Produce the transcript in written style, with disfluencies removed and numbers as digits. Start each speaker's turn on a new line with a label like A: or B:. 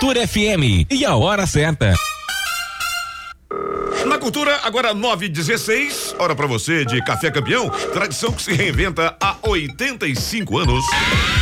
A: Cultura FM e a hora certa.
B: Na Cultura, agora 9h16, hora pra você de Café Campeão, tradição que se reinventa há 85 anos.